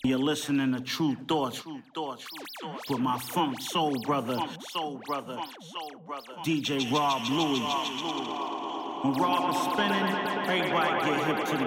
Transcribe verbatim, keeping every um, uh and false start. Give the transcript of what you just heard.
You're listening to True Thoughts with my funk soul brother, soul brother, D J Rob Louie. When Rob is spinning, everybody get hip to the